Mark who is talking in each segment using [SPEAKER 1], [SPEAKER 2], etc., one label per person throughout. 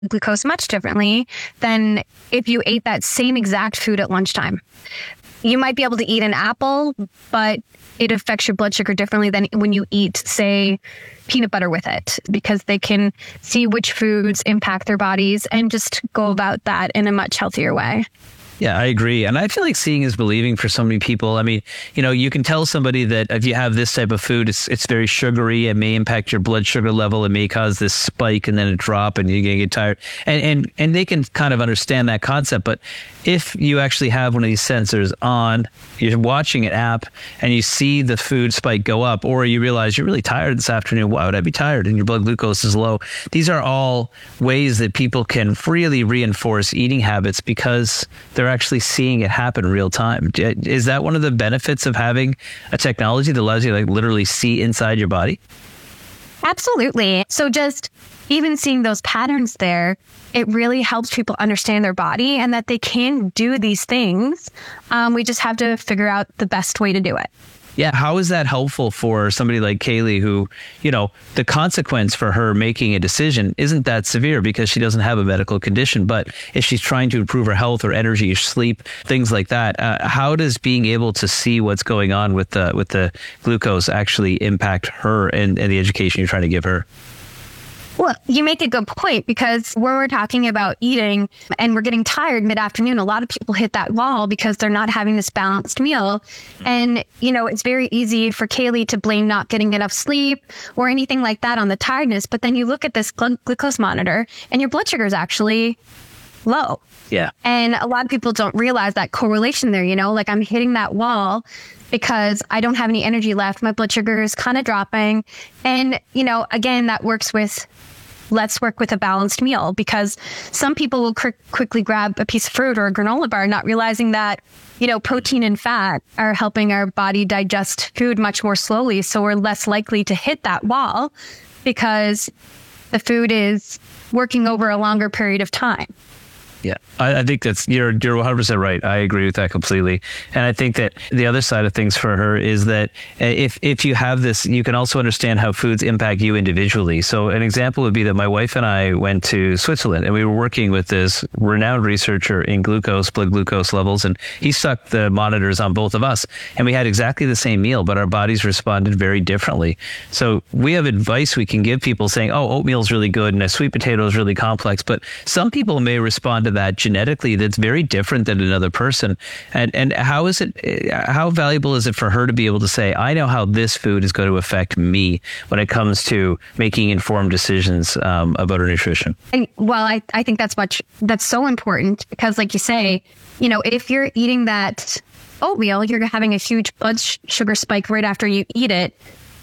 [SPEAKER 1] glucose much differently than if you ate that same exact food at lunchtime. You might be able to eat an apple, but it affects your blood sugar differently than when you eat, say, peanut butter with it, because they can see which foods impact their bodies and just go about that in a much healthier way.
[SPEAKER 2] Yeah, I agree. And I feel like seeing is believing for so many people. I mean, you can tell somebody that if you have this type of food, it's very sugary. It may impact your blood sugar level. It may cause this spike and then a drop and you're going to get tired. And they can kind of understand that concept. But if you actually have one of these sensors on, you're watching an app and you see the food spike go up, or you realize you're really tired this afternoon. Why would I be tired? And your blood glucose is low. These are all ways that people can really reinforce eating habits because they're actually seeing it happen real time. Is that one of the benefits of having a technology that allows you to literally see inside your body?
[SPEAKER 1] Absolutely. So just even seeing those patterns there, it really helps people understand their body and that they can do these things. We just have to figure out the best way to do it.
[SPEAKER 2] Yeah. How is that helpful for somebody like Kaylee who, the consequence for her making a decision isn't that severe because she doesn't have a medical condition. But if she's trying to improve her health or energy, sleep, things like that, how does being able to see what's going on with the glucose actually impact her and the education you're trying to give her?
[SPEAKER 1] Well, you make a good point, because when we're talking about eating and we're getting tired mid-afternoon, a lot of people hit that wall because they're not having this balanced meal. And, it's very easy for Kaylee to blame not getting enough sleep or anything like that on the tiredness. But then you look at this glucose monitor and your blood sugar is actually low.
[SPEAKER 2] Yeah.
[SPEAKER 1] And a lot of people don't realize that correlation there, I'm hitting that wall because I don't have any energy left. My blood sugar is kind of dropping. And, again, that works with, let's work with a balanced meal, because some people will quickly grab a piece of fruit or a granola bar, not realizing that, protein and fat are helping our body digest food much more slowly. So we're less likely to hit that wall because the food is working over a longer period of time.
[SPEAKER 2] Yeah, I think you're 100% right. I agree with that completely. And I think that the other side of things for her is that if you have this, you can also understand how foods impact you individually. So an example would be that my wife and I went to Switzerland and we were working with this renowned researcher in blood glucose levels, and he stuck the monitors on both of us. And we had exactly the same meal, but our bodies responded very differently. So we have advice we can give people saying, oatmeal is really good and a sweet potato is really complex. But some people may respond to that genetically that's very different than another person. And how valuable is it for her to be able to say, I know how this food is going to affect me when it comes to making informed decisions about her nutrition?
[SPEAKER 1] Well, I think that's so important, because like you say, if you're eating that oatmeal, you're having a huge blood sugar spike right after you eat it.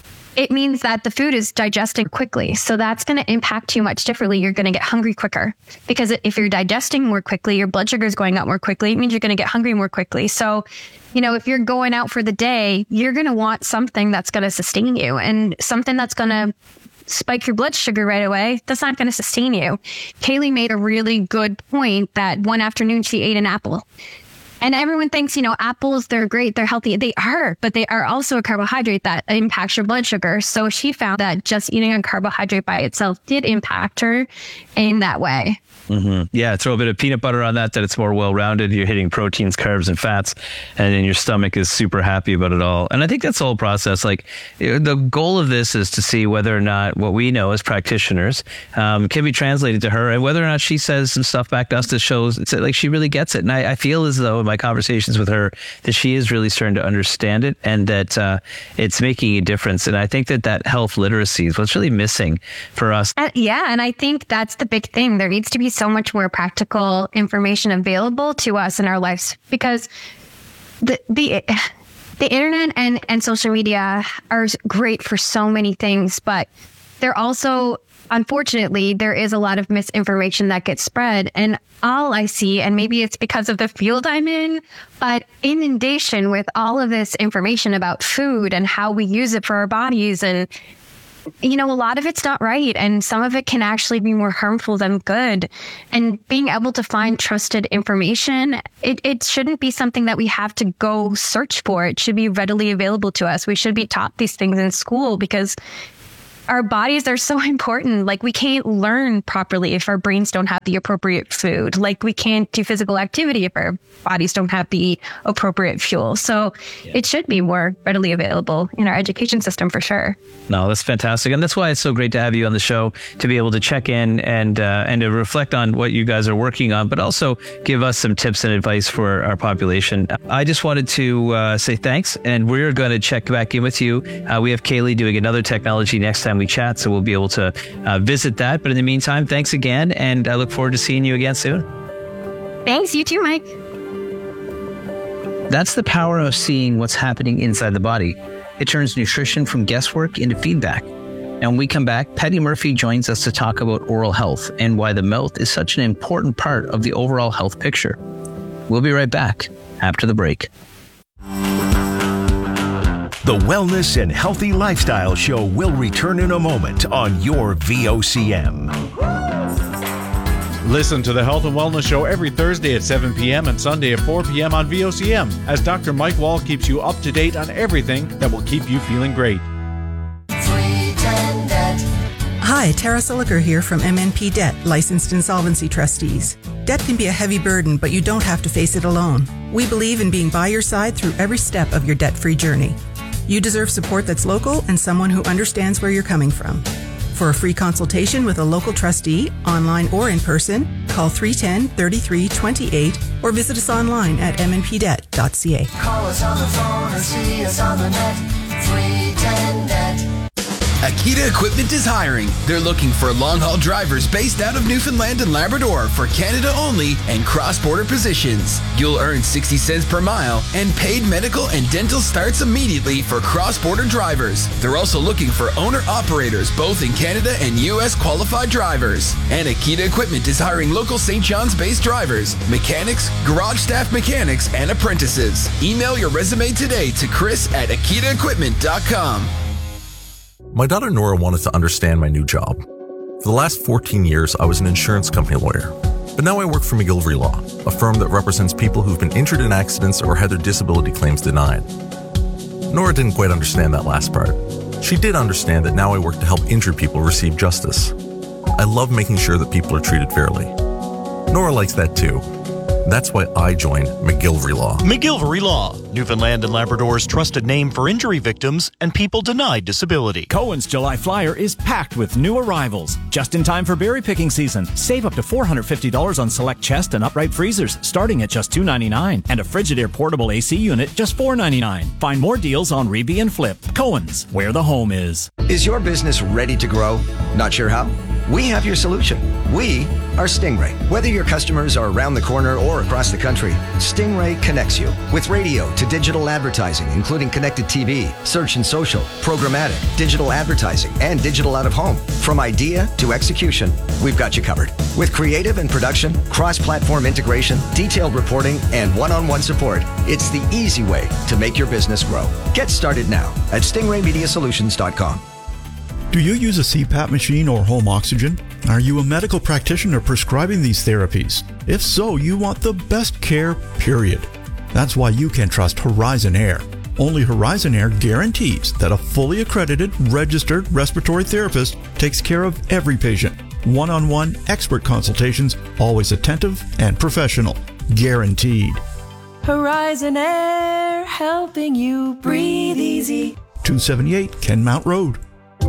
[SPEAKER 1] It means that the food is digesting quickly. So that's going to impact you much differently. You're going to get hungry quicker, because if you're digesting more quickly, your blood sugar is going up more quickly. It means you're going to get hungry more quickly. So, if you're going out for the day, you're going to want something that's going to sustain you, and something that's going to spike your blood sugar right away, that's not going to sustain you. Kaylee made a really good point that one afternoon she ate an apple. And everyone thinks, apples, they're great, they're healthy. They are, but they are also a carbohydrate that impacts your blood sugar. So she found that just eating a carbohydrate by itself did impact her in that way.
[SPEAKER 2] Mm-hmm. Yeah, throw a bit of peanut butter on that it's more well-rounded. You're hitting proteins, carbs, and fats, and then your stomach is super happy about it all. And I think that's the whole process. The goal of this is to see whether or not what we know as practitioners can be translated to her, and whether or not she says some stuff back to us that shows it's like she really gets it. And I feel as though in my conversations with her that she is really starting to understand it, and that it's making a difference. And I think that health literacy is what's really missing for us.
[SPEAKER 1] And I think that's the big thing. There needs to be so much more practical information available to us in our lives, because the internet and social media are great for so many things, but they're also, unfortunately, there is a lot of misinformation that gets spread. And all I see, and maybe it's because of the field I'm in, but inundation with all of this information about food and how we use it for our bodies. And a lot of it's not right. And some of it can actually be more harmful than good. And being able to find trusted information, it shouldn't be something that we have to go search for. It should be readily available to us. We should be taught these things in school, because our bodies are so important. Like, we can't learn properly if our brains don't have the appropriate food. Like, we can't do physical activity if our bodies don't have the appropriate fuel. So it should be more readily available in our education system for sure.
[SPEAKER 2] No, that's fantastic. And that's why it's so great to have you on the show, to be able to check in and to reflect on what you guys are working on, but also give us some tips and advice for our population. I just wanted to say thanks, and we're going to check back in with you. We have Kaylee doing another technology next time we chat, so we'll be able to visit that. But in the meantime, thanks again, and I look forward to seeing you again soon.
[SPEAKER 1] Thanks. You too, Mike.
[SPEAKER 2] That's the power of seeing what's happening inside the body. It turns nutrition from guesswork into feedback. And when we come back, Patty Murphy joins us to talk about oral health and why the mouth is such an important part of the overall health picture. We'll be right back after the break.
[SPEAKER 3] The Wellness and Healthy Lifestyle Show will return in a moment on your VOCM.
[SPEAKER 4] Listen to the Health and Wellness Show every Thursday at 7 p.m. and Sunday at 4 p.m. on VOCM, as Dr. Mike Wall keeps you up to date on everything that will keep you feeling great.
[SPEAKER 5] Hi, Tara Siliker here from MNP Debt, Licensed Insolvency Trustees. Debt can be a heavy burden, but you don't have to face it alone. We believe in being by your side through every step of your debt-free journey. You deserve support that's local and someone who understands where you're coming from. For a free consultation with a local trustee, online or in person, call 310-3328 or visit us online at mnpdebt.ca.
[SPEAKER 6] Call us on the phone or see us on the net. 310-NET.
[SPEAKER 7] Akita Equipment is hiring. They're looking for long-haul drivers based out of Newfoundland and Labrador for Canada only and cross-border positions. You'll earn 60 cents per mile, and paid medical and dental starts immediately for cross-border drivers. They're also looking for owner-operators both in Canada and U.S. qualified drivers. And Akita Equipment is hiring local St. John's-based drivers, mechanics, garage staff mechanics, and apprentices. Email your resume today to chris@akitaequipment.com.
[SPEAKER 8] My daughter Nora wanted to understand my new job. For the last 14 years, I was an insurance company lawyer. But now I work for McGillivray Law, a firm that represents people who've been injured in accidents or had their disability claims denied. Nora didn't quite understand that last part. She did understand that now I work to help injured people receive justice. I love making sure that people are treated fairly. Nora likes that too. That's why I joined McGillivray Law.
[SPEAKER 9] McGillivray Law, Newfoundland and Labrador's trusted name for injury victims and people denied disability.
[SPEAKER 10] Cohen's July Flyer is packed with new arrivals. Just in time for berry picking season. Save up to $450 on select chest and upright freezers, starting at just $299. And a Frigidaire portable AC unit, just $499. Find more deals on Reby and Flip. Cohen's, where the home is.
[SPEAKER 11] Is your business ready to grow? Not sure how? We have your solution. We are Stingray. Whether your customers are around the corner or across the country, Stingray connects you with radio to digital advertising, including connected TV, search and social, programmatic, digital advertising, and digital out of home. From idea to execution, we've got you covered. With creative and production, cross-platform integration, detailed reporting, and one-on-one support, it's the easy way to make your business grow. Get started now at stingraymediasolutions.com.
[SPEAKER 12] Do you use a CPAP machine or home oxygen? Are you a medical practitioner prescribing these therapies? If so, you want the best care, period. That's why you can trust Horizon Air. Only Horizon Air guarantees that a fully accredited, registered respiratory therapist takes care of every patient. One-on-one expert consultations, always attentive and professional. Guaranteed.
[SPEAKER 13] Horizon Air, helping you breathe easy.
[SPEAKER 12] 278 Kenmount Road.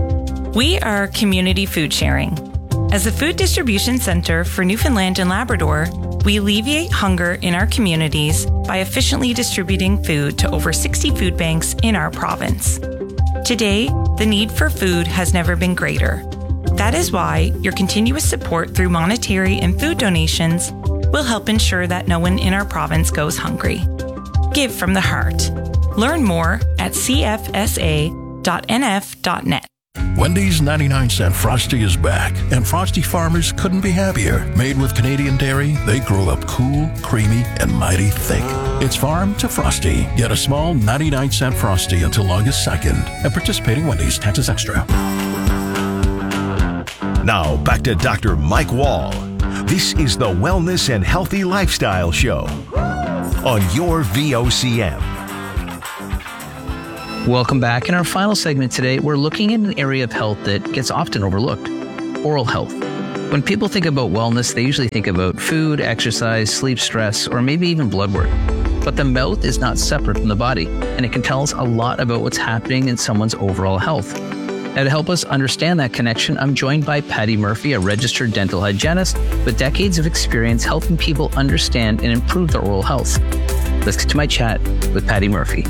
[SPEAKER 14] We are Community Food Sharing. As a food distribution center for Newfoundland and Labrador, we alleviate hunger in our communities by efficiently distributing food to over 60 food banks in our province. Today, the need for food has never been greater. That is why your continuous support through monetary and food donations will help ensure that no one in our province goes hungry. Give from the heart. Learn more at cfsa.nf.net.
[SPEAKER 15] Wendy's 99-cent Frosty is back, and Frosty farmers couldn't be happier. Made with Canadian dairy, they grow up cool, creamy, and mighty thick. It's farm to Frosty. Get a small 99-cent Frosty until August 2nd at participating Wendy's, taxes extra.
[SPEAKER 3] Now, back to Dr. Mike Wall. This is the Wellness and Healthy Lifestyle Show on your VOCM.
[SPEAKER 2] Welcome back. In our final segment today, we're looking at an area of health that gets often overlooked: oral health. When people think about wellness, they usually think about food, exercise, sleep, stress, or maybe even blood work. But the mouth is not separate from the body, and it can tell us a lot about what's happening in someone's overall health. Now, to help us understand that connection, I'm joined by Patty Murphy, a registered dental hygienist with decades of experience helping people understand and improve their oral health. Let's get to my chat with Patty Murphy.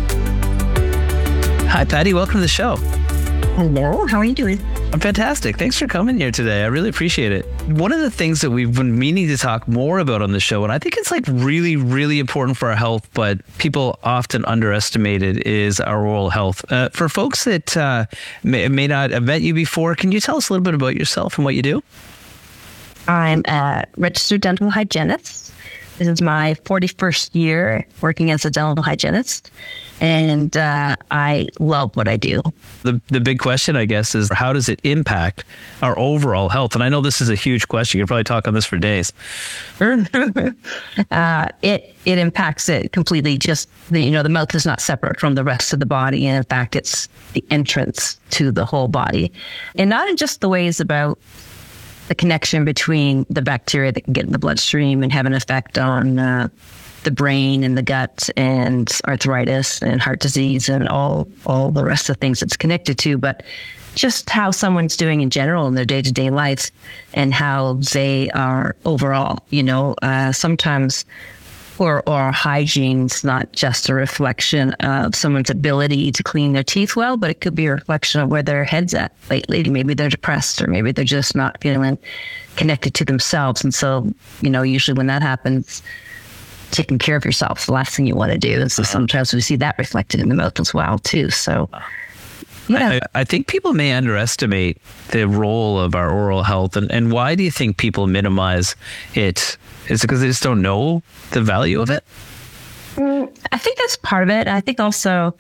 [SPEAKER 2] Hi, Patty. Welcome to the show.
[SPEAKER 16] Hello. How are you doing?
[SPEAKER 2] I'm fantastic. Thanks for coming here today. I really appreciate it. One of the things that we've been meaning to talk more about on the show, and I think it's like really, really important for our health, but people often underestimate it, is our oral health. For folks that may not have met you before, can you tell us a little bit about yourself and what you do?
[SPEAKER 16] I'm a registered dental hygienist. This is my 41st year working as a dental hygienist, and I love what I do.
[SPEAKER 2] The big question, I guess, is how does it impact our overall health? And I know this is a huge question. You could probably talk on this for days.
[SPEAKER 16] It impacts it completely. Just the mouth is not separate from the rest of the body, and in fact, it's the entrance to the whole body, and not in just the ways about the connection between the bacteria that can get in the bloodstream and have an effect on the brain and the gut and arthritis and heart disease and all the rest of things it's connected to, but just how someone's doing in general in their day-to-day life and how they are overall. Sometimes poor oral hygiene is not just a reflection of someone's ability to clean their teeth well, but it could be a reflection of where their head's at lately. Maybe they're depressed, or maybe they're just not feeling connected to themselves. And so, usually when that happens, taking care of yourself, the last thing you want to do. And so sometimes we see that reflected in the mouth as well, too. So, yeah.
[SPEAKER 2] I think people may underestimate the role of our oral health. And why do you think people minimize it? Is it because they just don't know the value of it?
[SPEAKER 16] I think that's part of it. I think also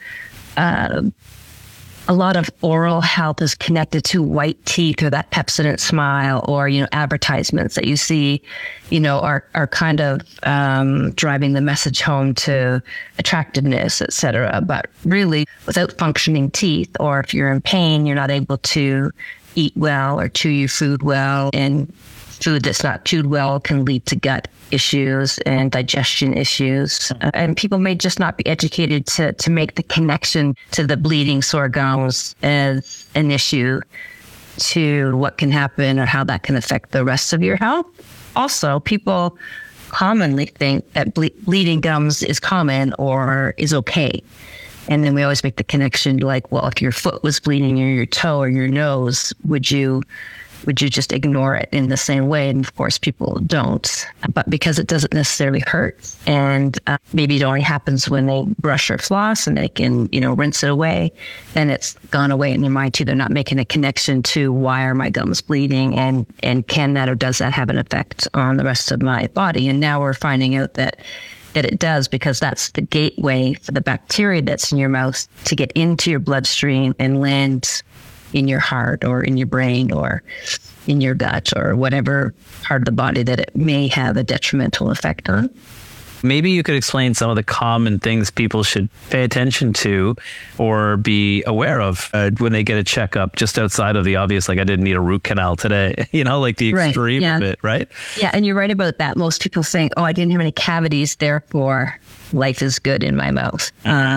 [SPEAKER 16] a lot of oral health is connected to white teeth or that Pepsodent smile, or, advertisements that you see, are kind of driving the message home to attractiveness, et cetera. But really, without functioning teeth, or if you're in pain, you're not able to eat well or chew your food well, and food that's not chewed well can lead to gut issues and digestion issues. And people may just not be educated to make the connection to the bleeding sore gums as an issue to what can happen or how that can affect the rest of your health. Also, people commonly think that bleeding gums is common or is okay. And then we always make the connection like, well, if your foot was bleeding or your toe or your nose, would you just ignore it in the same way? And of course, people don't. But because it doesn't necessarily hurt, and maybe it only happens when they brush or floss and they can, rinse it away, then it's gone away in their mind too. They're not making a connection to why are my gums bleeding, and can that or does that have an effect on the rest of my body? And now we're finding out that it does, because that's the gateway for the bacteria that's in your mouth to get into your bloodstream and land in your heart or in your brain or in your gut or whatever part of the body that it may have a detrimental effect on.
[SPEAKER 2] Maybe you could explain some of the common things people should pay attention to or be aware of when they get a checkup, just outside of the obvious, like I didn't need a root canal today, like the extreme of it, right?
[SPEAKER 16] Yeah, and you're right about that. Most people saying, I didn't have any cavities, therefore life is good in my mouth.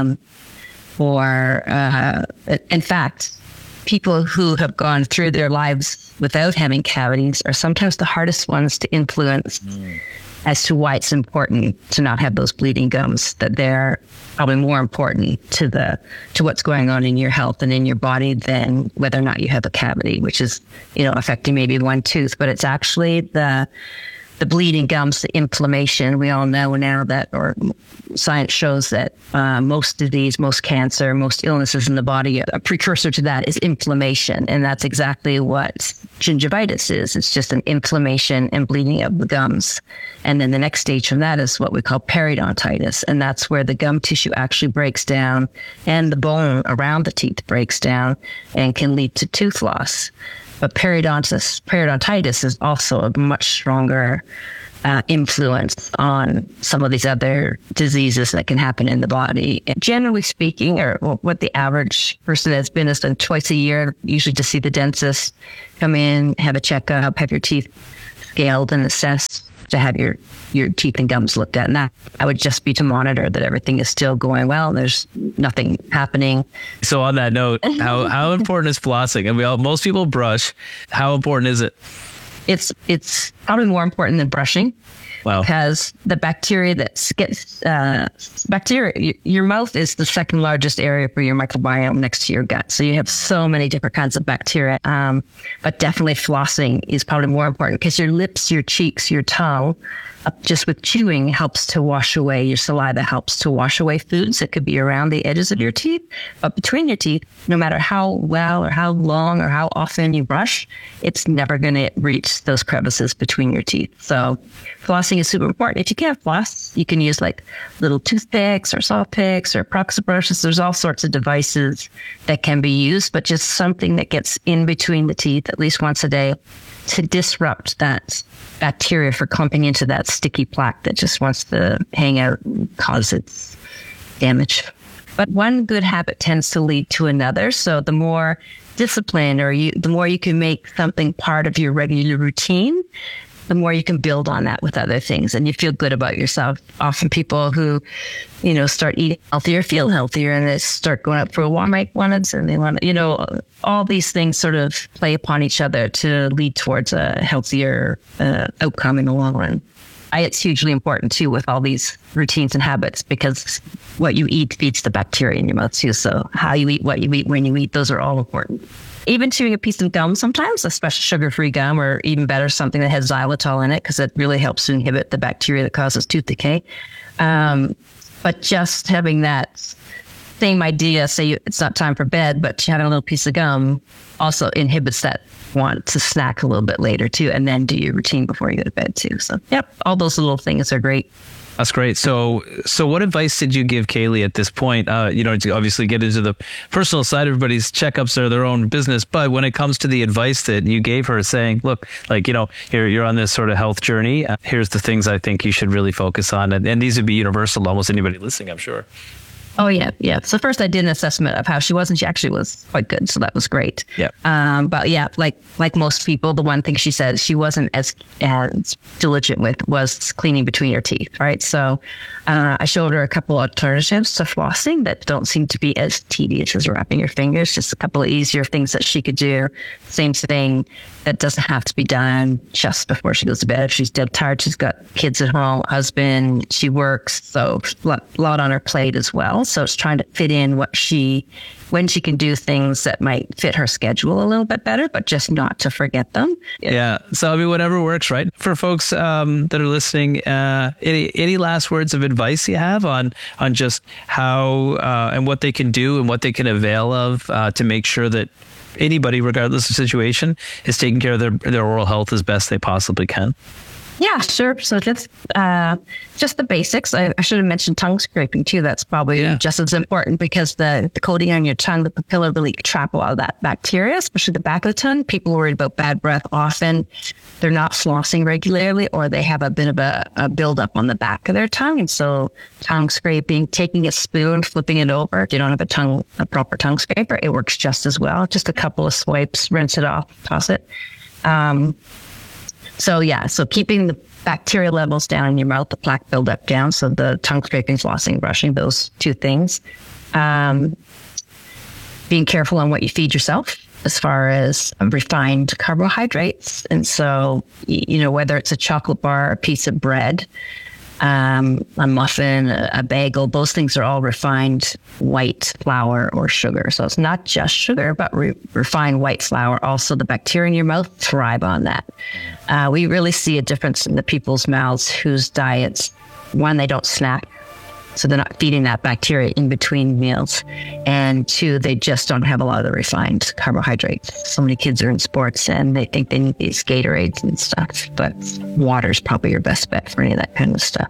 [SPEAKER 16] In fact, people who have gone through their lives without having cavities are sometimes the hardest ones to influence as to why it's important to not have those bleeding gums, that they're probably more important to what's going on in your health and in your body than whether or not you have a cavity, which is, affecting maybe one tooth. But it's actually the bleeding gums, the inflammation. We all know now that, or science shows that most disease, most cancer, most illnesses in the body, a precursor to that is inflammation. And that's exactly what gingivitis is. It's just an inflammation and bleeding of the gums. And then the next stage from that is what we call periodontitis. And that's where the gum tissue actually breaks down and the bone around the teeth breaks down and can lead to tooth loss. But periodontitis is also a much stronger influence on some of these other diseases that can happen in the body. And generally speaking, or what the average person has been is done twice a year, usually to see the dentist, come in, have a checkup, have your teeth scaled and assessed, to have your teeth and gums looked at. And that I would just be to monitor that everything is still going well. There's nothing happening.
[SPEAKER 2] So on that note, how important is flossing? And most people brush. How important is it?
[SPEAKER 16] It's probably more important than brushing.
[SPEAKER 2] Wow.
[SPEAKER 16] Because the bacteria that gets your mouth is the second largest area for your microbiome next to your gut. So you have so many different kinds of bacteria. But definitely flossing is probably more important because your lips, your cheeks, your tongue, just with chewing helps to wash away, your saliva helps to wash away foods that could be around the edges of your teeth. But between your teeth, no matter how well or how long or how often you brush, it's never going to reach those crevices between your teeth. So flossing is super important. If you can't floss, you can use like little toothpicks or saw picks or proxy brushes. There's all sorts of devices that can be used, but just something that gets in between the teeth at least once a day to disrupt that bacteria for clumping into that sticky plaque that just wants to hang out and cause its damage. But one good habit tends to lead to another. So the more disciplined the more you can make something part of your regular routine, the more you can build on that with other things and you feel good about yourself. Often people who, start eating healthier feel healthier and they start going out for a walk once and they want to, all these things sort of play upon each other to lead towards a healthier outcome in the long run. It's hugely important too with all these routines and habits because what you eat feeds the bacteria in your mouth too. So how you eat, what you eat, when you eat, those are all important. Even chewing a piece of gum sometimes, especially sugar-free gum, or even better, something that has xylitol in it, because it really helps to inhibit the bacteria that causes tooth decay. But just having that same idea, say it's not time for bed, but having a little piece of gum also inhibits that want to snack a little bit later too, and then do your routine before you go to bed too. So, yep, all those little things are great.
[SPEAKER 2] That's great. So what advice did you give Kaylee at this point? To obviously get into the personal side, everybody's checkups are their own business. But when it comes to the advice that you gave her saying, look, you're on this sort of health journey. Here's the things I think you should really focus on. And these would be universal to almost anybody listening, I'm sure.
[SPEAKER 16] Oh, yeah. So first I did an assessment of how she was, and she actually was quite good. So that was great.
[SPEAKER 2] Yeah.
[SPEAKER 16] But yeah, like most people, the one thing she said she wasn't as diligent with was cleaning between her teeth, right? So I showed her a couple alternatives to flossing that don't seem to be as tedious as wrapping your fingers, just a couple of easier things that she could do. Same thing that doesn't have to be done just before she goes to bed. If she's dead tired, she's got kids at home, husband, she works, so a lot on her plate as well. So it's trying to fit in when she can do things that might fit her schedule a little bit better, but just not to forget them.
[SPEAKER 2] Yeah. So, whatever works, right? For folks that are listening, any last words of advice you have on just how and what they can do and what they can avail of to make sure that anybody, regardless of situation, is taking care of their oral health as best they possibly can?
[SPEAKER 16] Yeah, sure. So just the basics. I should have mentioned tongue scraping too. That's probably just as important because the coating on your tongue, the papilla, really trap a lot of that bacteria, especially the back of the tongue. People worried about bad breath often. They're not flossing regularly, or they have a bit of a buildup on the back of their tongue. And so tongue scraping, taking a spoon, flipping it over. If you don't have a proper tongue scraper, it works just as well. Just a couple of swipes, rinse it off, toss it. So keeping the bacteria levels down in your mouth, the plaque buildup down. So the tongue scraping, flossing, brushing, those two things. Being careful on what you feed yourself as far as refined carbohydrates. And so, whether it's a chocolate bar, a piece of bread, a muffin, a bagel, those things are all refined white flour or sugar. So it's not just sugar, but refined white flour. Also, the bacteria in your mouth thrive on that. We really see a difference in the people's mouths whose diets, one, they don't snack. So they're not feeding that bacteria in between meals. And two, they just don't have a lot of the refined carbohydrates. So many kids are in sports and they think they need these Gatorades and stuff, but water's probably your best bet for any of that kind of stuff.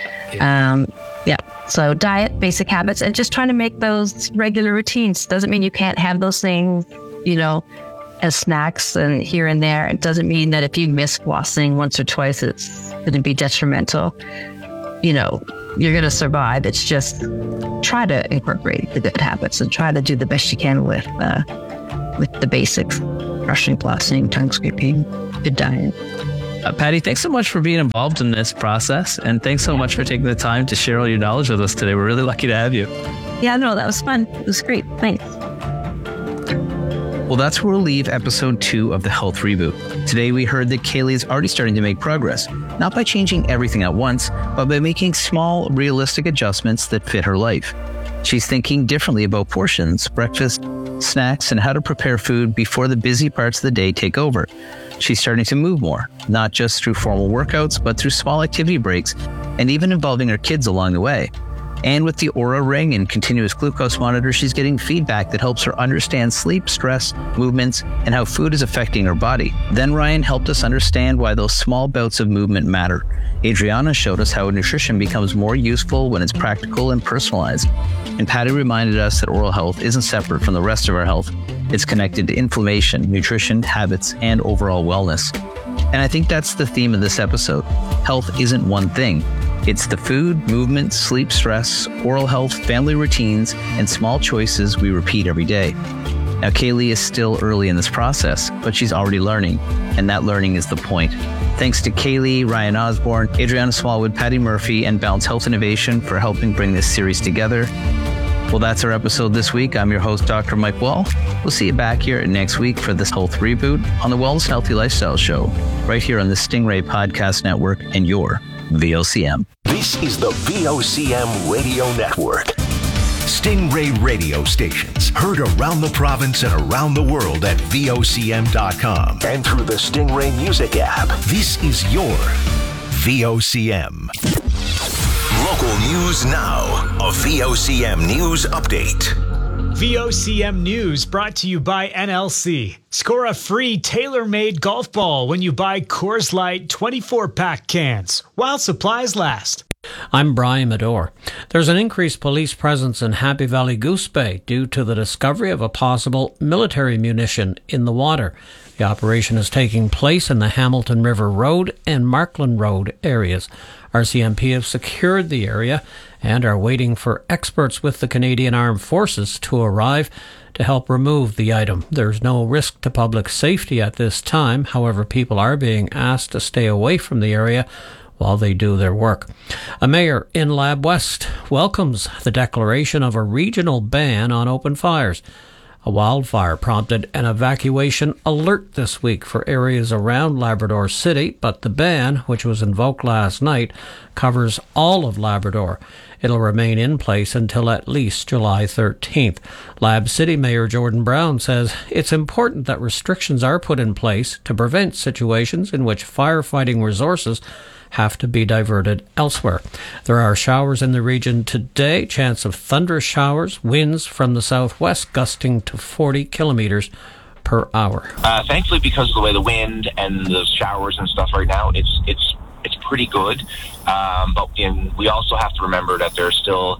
[SPEAKER 16] So diet, basic habits, and just trying to make those regular routines. Doesn't mean you can't have those things, as snacks and here and there. It doesn't mean that if you miss flossing once or twice, it's going to be detrimental. You know, you're going to survive. It's just try to incorporate the good habits and try to do the best you can with the basics: brushing, flossing, tongue scraping, good diet.
[SPEAKER 2] Patty, thanks so much for being involved in this process, and thanks so much for taking the time to share all your knowledge with us today. We're really lucky to have you.
[SPEAKER 16] Yeah, no, that was fun. It was great. Thanks.
[SPEAKER 2] Well, that's where we'll leave episode 2 of the Health Reboot. Today, we heard that Kaylee is already starting to make progress, not by changing everything at once, but by making small, realistic adjustments that fit her life. She's thinking differently about portions, breakfast, snacks, and how to prepare food before the busy parts of the day take over. She's starting to move more, not just through formal workouts, but through small activity breaks, and even involving her kids along the way. And with the Oura Ring and continuous glucose monitor, she's getting feedback that helps her understand sleep, stress, movements, and how food is affecting her body. Then Ryan helped us understand why those small bouts of movement matter. Adriana showed us how nutrition becomes more useful when it's practical and personalized. And Patty reminded us that oral health isn't separate from the rest of our health. It's connected to inflammation, nutrition, habits, and overall wellness. And I think that's the theme of this episode. Health isn't one thing. It's the food, movement, sleep, stress, oral health, family routines, and small choices we repeat every day. Now, Kaylee is still early in this process, but she's already learning, and that learning is the point. Thanks to Kaylee, Ryan Osborne, Adriana Smallwood, Patty Murphy, and Balance Health Innovation for helping bring this series together. Well, that's our episode this week. I'm your host, Dr. Mike Wall. We'll see you back here next week for this Health Reboot on the Wellness and Healthy Lifestyle Show, right here on the Stingray Podcast Network and your VOCM.
[SPEAKER 3] This is the VOCM Radio Network. Stingray radio stations heard around the province and around the world at VOCM.com and through the Stingray Music app. This is your VOCM. Local news now. A VOCM News Update.
[SPEAKER 17] VOCM News brought to you by NLC. Score a free tailor-made golf ball when you buy Coors Light 24-pack cans while supplies last.
[SPEAKER 18] I'm Brian Medore. There's an increased police presence in Happy Valley Goose Bay due to the discovery of a possible military munition in the water. The operation is taking place in the Hamilton River Road and Markland Road areas. RCMP have secured the area and are waiting for experts with the Canadian Armed Forces to arrive to help remove the item. There's no risk to public safety at this time. However, people are being asked to stay away from the area while they do their work. A mayor in Lab West welcomes the declaration of a regional ban on open fires. A wildfire prompted an evacuation alert this week for areas around Labrador City, but the ban, which was invoked last night, covers all of Labrador. It'll remain in place until at least July 13th. Lab City Mayor Jordan Brown says it's important that restrictions are put in place to prevent situations in which firefighting resources have to be diverted elsewhere. There are showers in the region today, chance of thunderous showers, winds from the southwest gusting to 40 kilometers per hour.
[SPEAKER 19] Thankfully, because of the way the wind and the showers and stuff right now, it's pretty good. But we also have to remember that there's still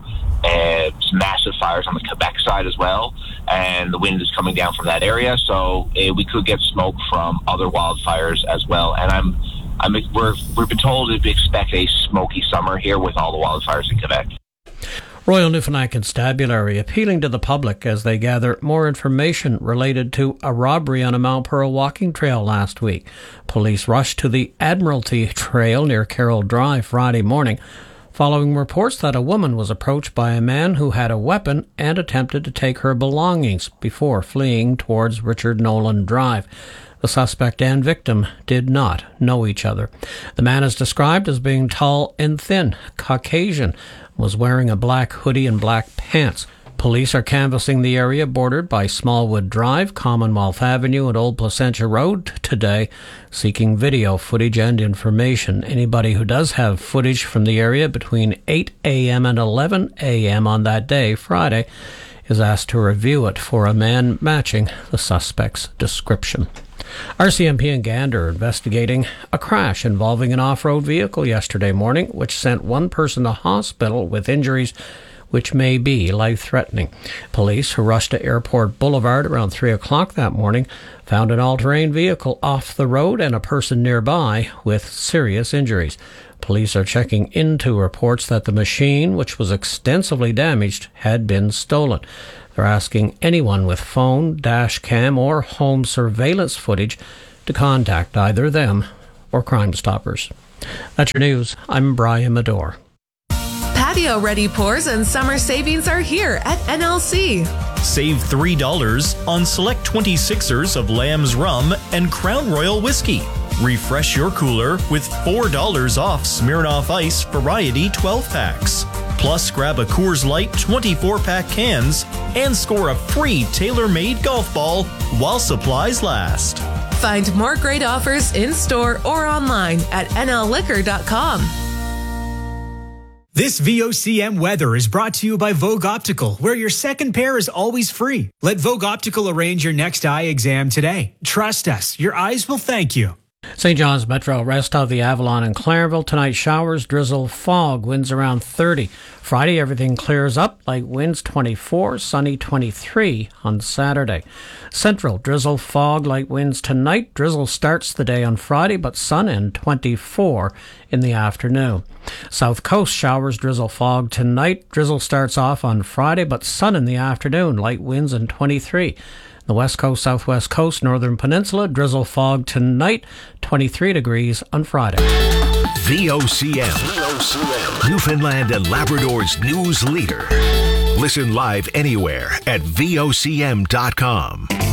[SPEAKER 19] massive fires on the Quebec side as well, and the wind is coming down from that area, so we could get smoke from other wildfires as well. And we've been told to expect a smoky summer here with all the wildfires in Quebec.
[SPEAKER 18] Royal Newfoundland Constabulary appealing to the public as they gather more information related to a robbery on a Mount Pearl walking trail last week. Police rushed to the Admiralty Trail near Carroll Drive Friday morning, following reports that a woman was approached by a man who had a weapon and attempted to take her belongings before fleeing towards Richard Nolan Drive. The suspect and victim did not know each other. The man is described as being tall and thin, Caucasian, was wearing a black hoodie and black pants. Police are canvassing the area bordered by Smallwood Drive, Commonwealth Avenue, and Old Placentia Road today, seeking video footage and information. Anybody who does have footage from the area between 8 a.m. and 11 a.m. on that day, Friday, is asked to review it for a man matching the suspect's description. RCMP and Gander are investigating a crash involving an off-road vehicle yesterday morning, which sent one person to hospital with injuries which may be life-threatening. Police who rushed to Airport Boulevard around 3 o'clock that morning found an all-terrain vehicle off the road and a person nearby with serious injuries. Police are checking into reports that the machine, which was extensively damaged, had been stolen. They're asking anyone with phone, dash cam, or home surveillance footage to contact either them or Crime Stoppers. That's your news. I'm Brian Medore.
[SPEAKER 20] Patio-ready pours and summer savings are here at NLC.
[SPEAKER 9] Save $3 on select 26ers of Lamb's Rum and Crown Royal Whiskey. Refresh your cooler with $4 off Smirnoff Ice Variety 12-packs. Plus, grab a Coors Light 24-pack cans and score a free tailor-made golf ball while supplies last.
[SPEAKER 20] Find more great offers in-store or online at nlliquor.com.
[SPEAKER 17] This VOCM weather is brought to you by Vogue Optical, where your second pair is always free. Let Vogue Optical arrange your next eye exam today. Trust us, your eyes will thank you.
[SPEAKER 18] St. John's Metro, rest of the Avalon and Clareville. Tonight, showers, drizzle, fog, winds around 30. Friday, everything clears up. Light winds 24, sunny 23 on Saturday. Central, drizzle, fog, light winds tonight. Drizzle starts the day on Friday, but sun and 24 in the afternoon. South Coast, showers, drizzle, fog tonight. Drizzle starts off on Friday, but sun in the afternoon. Light winds and 23. The West Coast, Southwest Coast, Northern Peninsula, drizzle, fog tonight, 23 degrees on Friday.
[SPEAKER 3] VOCM, Newfoundland and Labrador's news leader. Listen live anywhere at VOCM.com.